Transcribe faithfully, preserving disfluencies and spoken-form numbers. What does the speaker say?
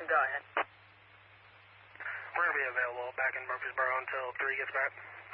Go ahead. We're going to be available back in Murfreesboro until three gets back.